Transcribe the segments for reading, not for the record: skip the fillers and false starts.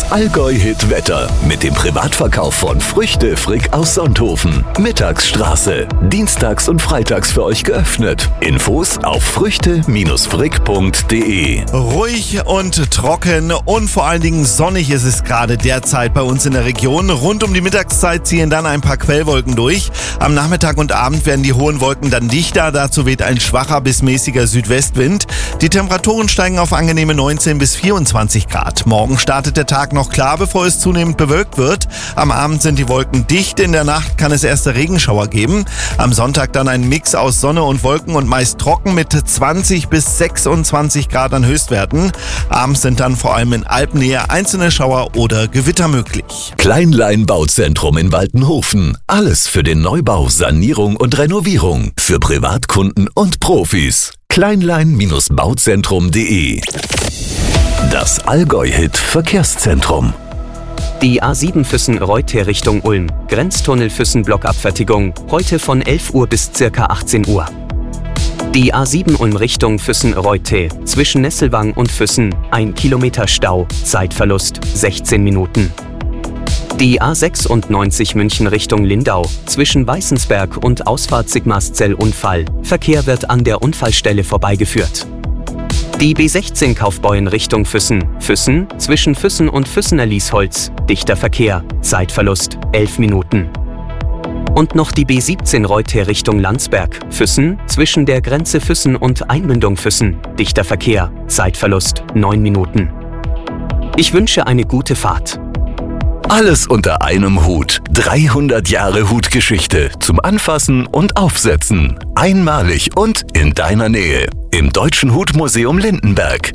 Das Allgäu-Hit-Wetter mit dem Privatverkauf von Früchte Frick aus Sonthofen. Mittagsstraße. Dienstags und freitags für euch geöffnet. Infos auf früchte-frick.de. Ruhig und trocken und vor allen Dingen sonnig ist es gerade derzeit bei uns in der Region. Rund um die Mittagszeit ziehen dann ein paar Quellwolken durch. Am Nachmittag und Abend werden die hohen Wolken dann dichter. Dazu weht ein schwacher bis mäßiger Südwestwind. Die Temperaturen steigen auf angenehme 19 bis 24 Grad. Morgen startet der Tag noch klar, bevor es zunehmend bewölkt wird. Am Abend sind die Wolken dicht. In der Nacht kann es erste Regenschauer geben. Am Sonntag dann ein Mix aus Sonne und Wolken und meist trocken mit 20 bis 26 Grad an Höchstwerten. Abends sind dann vor allem in Alpennähe einzelne Schauer oder Gewitter möglich. Kleinlein Bauzentrum in Waltenhofen. Alles für den Neubau, Sanierung und Renovierung. Für Privatkunden und Profis. Kleinlein-bauzentrum.de. Das Allgäu-Hit Verkehrszentrum. Die A7 Füssen-Reuth Richtung Ulm. Grenztunnel Füssen-Blockabfertigung. Heute von 11 Uhr bis ca. 18 Uhr. Die A7 Ulm Richtung Füssen-Reuth. Zwischen Nesselwang und Füssen. 1 Kilometer Stau. Zeitverlust 16 Minuten. Die A96 München Richtung Lindau. Zwischen Weißensberg und Ausfahrt Sigmarszell Unfall. Verkehr wird an der Unfallstelle vorbeigeführt. Die B16 Kaufbeuren Richtung Füssen. Füssen, zwischen Füssen und Füssener-Liesholz. Dichter Verkehr. Zeitverlust 11 Minuten. Und noch die B17 Reuth Richtung Landsberg. Füssen, zwischen der Grenze Füssen und Einmündung Füssen. Dichter Verkehr. Zeitverlust 9 Minuten. Ich wünsche eine gute Fahrt. Alles unter einem Hut. 300 Jahre Hutgeschichte. Zum Anfassen und Aufsetzen. Einmalig und in deiner Nähe. Im Deutschen Hutmuseum Lindenberg.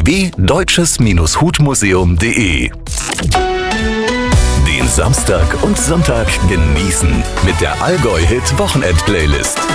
www.deutsches-hutmuseum.de. Den Samstag und Sonntag genießen mit der Allgäu-Hit-Wochenend-Playlist.